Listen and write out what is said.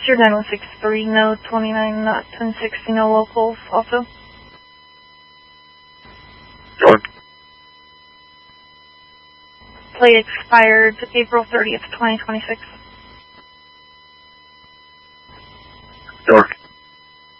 Sure, 9163, no 29, not 1060, no locals also. North. Plate expired April 30th, 2026. North.